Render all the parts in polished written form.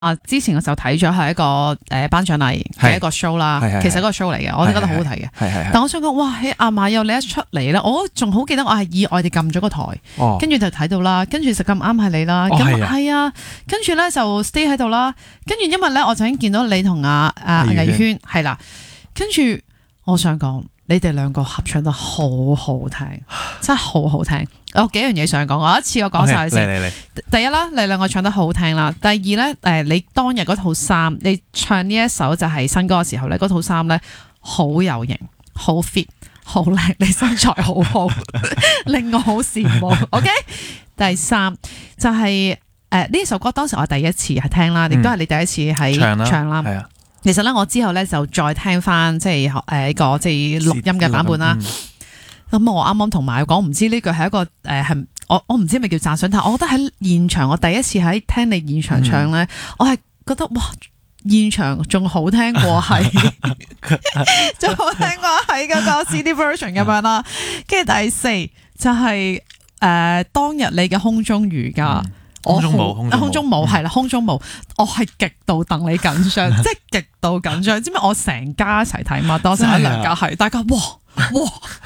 之前嘅時候睇咗係一個頒獎禮嘅一個 show 啦，其實係一個 show 嚟嘅，我哋覺得好好睇嘅。但我想講，哇！喺阿馬友你一出嚟咧，我仲好記得我係意外地撳咗個台，跟住就睇到啦，跟住就咁啱係你啦，咁係啊，跟住咧就 stay 喺度啦，跟住因為咧我就已經見到你同阿藝軒係啦，跟住我想講。你哋兩個合唱得好好聽，真係好好聽。我有幾樣嘢想講，我一次我講晒先。第一啦，你兩個唱得好好聽啦。第二咧，你當日嗰套衫，你唱呢一首就係新歌嘅時候咧，嗰套衫咧好有型，好 fit， 好靚，你身材好好，令我好羨慕。OK， 第三就係呢首歌，當時我第一次係聽啦，亦都係你第一次喺唱啦。係啊。其實咧，我之後咧就再聽翻即係一個即係錄音嘅版本啦。咁我啱啱同埋講，唔知呢句係一個係我唔知係咪叫讚賞，但係我覺得喺現場，我第一次喺聽你現場唱咧，我係覺得哇，現場仲好聽過係，仲好聽過喺嗰個 CD version 咁樣啦。跟住第四就係當日你嘅空中瑜伽。空中舞係啦，空中舞，我係極度戥你緊張，即係極度緊張。知唔知我成家一齊睇嘛？當時喺娘家係，大家哇，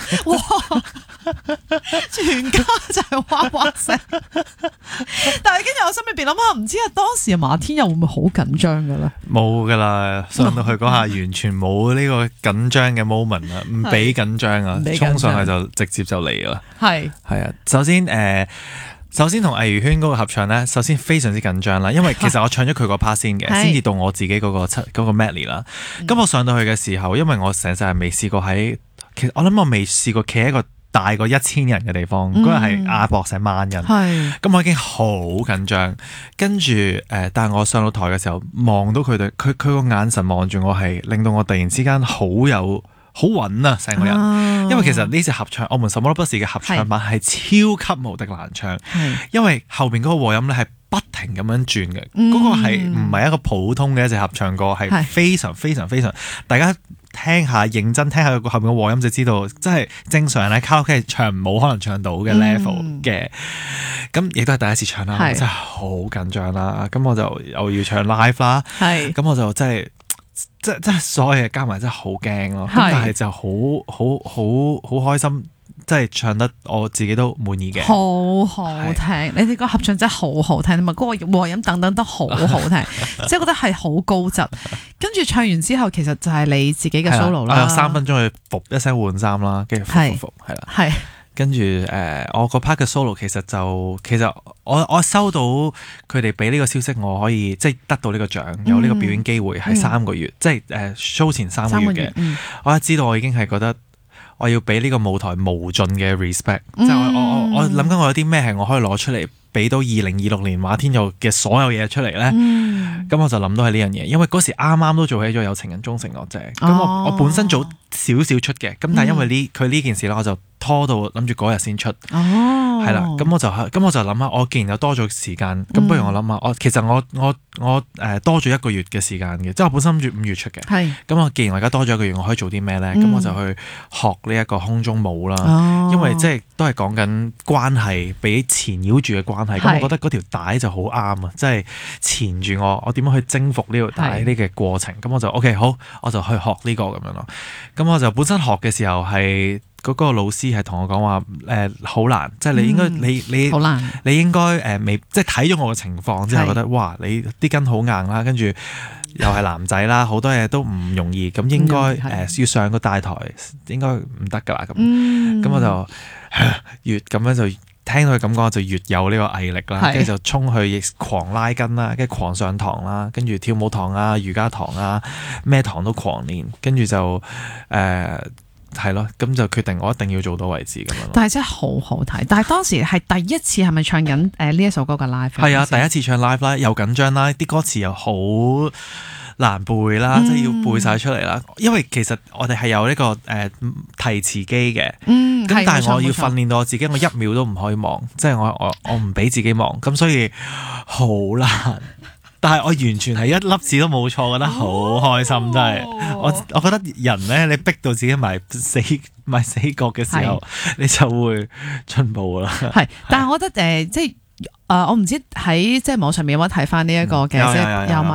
全家就係哇哇聲。但係跟住我心裏邊諗下，唔知啊，當時馬天佑會唔會好緊張嘅咧？ 冇噶啦，上到去嗰下完全冇呢個緊張嘅 moment 啊，唔俾緊張啊，衝上去就直接就嚟啦。係啊，首先同魏如萱嗰個合唱咧，首先非常之緊張啦，因為其實我唱咗佢個 part 先嘅，先至到我自己嗰個 medley 啦。咁我上到去嘅時候，因為我成世係未試過其實我諗我未試過企喺一個大過1000人嘅地方，嗰日係亞博成萬人，咁我已經好緊張。跟住但係我上到台嘅時候，望到佢個眼神望住我，係令到我突然之間好穩啊成個人，因為其實呢隻合唱《我們什麼都不是》嘅合唱版係超級無敵難唱，因為後邊嗰個和音咧係不停咁樣轉嘅，嗰個係唔係一個普通嘅一隻合唱歌，係非常非常非常，大家聽下認真聽下個後邊嘅和音就知道，即係正常人喺卡拉 OK 唱冇可能唱到嘅 level 嘅，咁亦都係第一次唱啦，真係好緊張啦，咁我就又要唱 live 啦，咁我就真係。即係所有嘢加埋真係好驚咯，但係就好開心，即係唱得我自己都滿意嘅， 好好聽。你哋個合唱真係好好聽，同埋嗰個和音等等都好好聽，即係覺得係好高質。跟住唱完之後，其實就係你自己嘅 solo 啦。我有 3分鐘去服一聲換衫啦，跟住服係啦，係。跟住我個 part 嘅 solo 其實我收到佢哋俾呢個消息，我可以即係得到呢個獎，有呢個表演機會係3個月，即係show 前3個月嘅。我一知道我已經係覺得我要俾呢個舞台無盡嘅 respect，即係我諗緊我有啲咩係我可以攞出嚟俾到2026年馬天佑嘅所有嘢出嚟咧。咁我就諗到係呢樣嘢，因為嗰時啱啱都做起咗有情人終成樂啫。咁我本身早少少出嘅，咁但係因為佢呢件事咧，我就拖到諗住嗰日先出。係啦，咁我就諗下，我既然有多咗時間，咁不如我諗下，其實我多咗1個月嘅時間嘅，即係我本身諗住5月出嘅。咁我既然我而家多咗1個月，我可以做啲咩咧？咁我就去學呢一個空中舞啦。因為即係都係講緊關係，俾纏繞住嘅關係。咁我覺得嗰條帶就好啱啊！即係纏住我點樣去征服呢條帶呢個過程。咁我就 OK 好，我就去學呢個咁樣咯。咁我就本身學嘅時候係。嗰個老師係同我講話好難，即係你應該你應該未即係睇咗我嘅情況之後，覺得哇你啲筋好硬啦，跟住又係男仔啦，好多嘢都唔容易，咁應該要上個大台應該唔得㗎啦，咁我就越咁樣就聽到佢咁講，就越有呢個毅力啦，跟住就衝去狂拉筋啦，跟住狂上堂啦，跟住跳舞堂啊、瑜伽堂啊，咩堂都狂練，跟住就係咯，咁就決定我一定要做到為止咁樣。 但係真係好好睇。但係當時係第一次係咪唱緊呢一首歌嘅 live？ 係啊，第一次唱 live 啦，又緊張啦，啲歌詞又好難背啦，即係要背晒出嚟啦。因為其實我哋係有呢個提詞機嘅，咁但係我要訓練到我自己，我1秒都唔可以忘，即係我唔俾自己忘，咁所以好難。但係我完全係一粒字都冇錯，覺得好開心，真係。我覺得人咧，你逼到自己埋死角嘅時候，你就會進步啦。 係，但係我覺得即係我唔知喺即係網上面有冇睇翻呢一個嘅，即係有